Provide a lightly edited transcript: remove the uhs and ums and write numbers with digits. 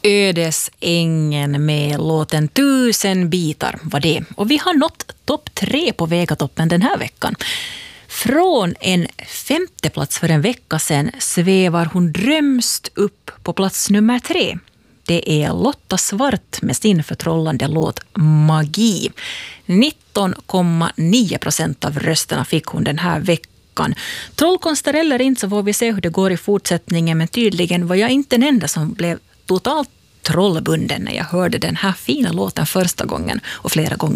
Ödesängen med låten 1000 bitar var det. Och vi har nått topp 3 på Vegatoppen den här veckan. Från en 5:e plats för en vecka sedan svävar hon drömst upp på plats nummer 3. Det är Lotta Svart med sin förtrollande låt Magi. 19,9% av rösterna fick hon den här veckan. Trollkonster eller inte, så får vi se hur det går i fortsättningen, men tydligen var jag inte den enda som blev totalt trollbunden när jag hörde den här fina låten första gången och flera gånger